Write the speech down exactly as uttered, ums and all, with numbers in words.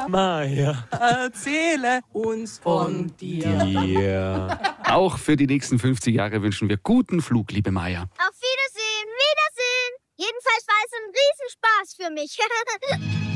Maja, Maja, erzähle uns von dir. dir. Auch für die nächsten fünfzig Jahre wünschen wir guten Flug, liebe Maja. Auf Wiedersehen, Wiedersehen. Jedenfalls war es ein Riesenspaß für mich.